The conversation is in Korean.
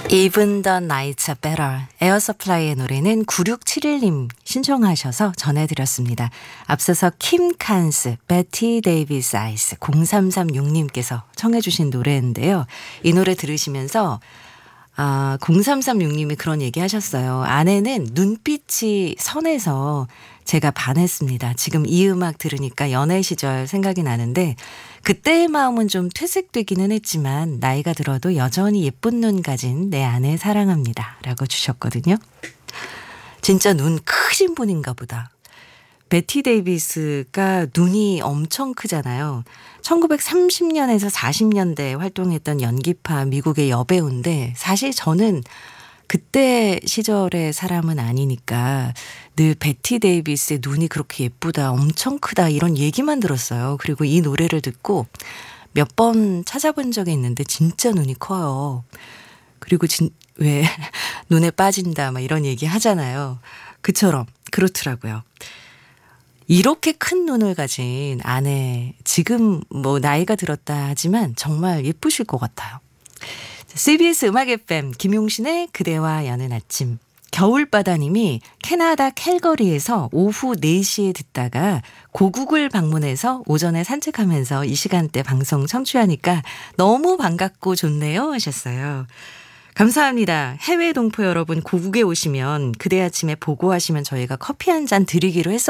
Even the nights are better. 에어서플라이의 노래는 9671님 신청하셔서 전해드렸습니다. 앞서서 킴 칸스, 베티 데이비스 아이스 0336님께서 청해주신 노래인데요. 이 노래 들으시면서 0336님이 그런 얘기 하셨어요. 아내는 눈빛이 선해서 제가 반했습니다. 지금 이 음악 들으니까 연애 시절 생각이 나는데 그때의 마음은 좀 퇴색되기는 했지만 나이가 들어도 여전히 예쁜 눈 가진 내 아내 사랑합니다. 라고 주셨거든요. 진짜 눈 크신 분인가 보다. 베티 데이비스가 눈이 엄청 크잖아요. 1930년에서 40년대 활동했던 연기파 미국의 여배우인데 사실 저는 그때 시절의 사람은 아니니까 늘 베티 데이비스의 눈이 그렇게 예쁘다, 엄청 크다 이런 얘기만 들었어요. 그리고 이 노래를 듣고 몇 번 찾아본 적이 있는데 진짜 눈이 커요. 그리고 왜 눈에 빠진다 막 이런 얘기 하잖아요. 그처럼 그렇더라고요. 이렇게 큰 눈을 가진 아내, 지금 뭐 나이가 들었다 하지만 정말 예쁘실 것 같아요. CBS 음악 FM 김용신의 그대와 여는 아침. 겨울바다님이 캐나다 캘거리에서 오후 4시에 듣다가 고국을 방문해서 오전에 산책하면서 이 시간대 방송 청취하니까 너무 반갑고 좋네요 하셨어요. 감사합니다. 해외 동포 여러분 고국에 오시면 그대 아침에 보고하시면 저희가 커피 한 잔 드리기로 했었거든요.